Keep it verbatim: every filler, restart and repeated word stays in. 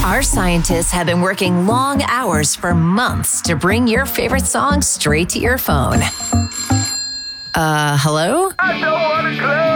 Our scientists have been working long hours for months to bring your favorite song straight to your phone. Uh, hello? I don't want to close.